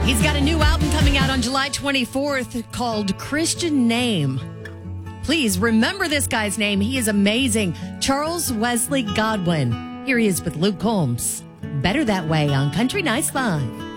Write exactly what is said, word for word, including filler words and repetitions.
He's got a new album coming out on July twenty-fourth called Christian Name. Please remember this guy's name. He is amazing. Charles Wesley Godwin. Here he is with Luke Combs. Better That Way on Country Nice Live.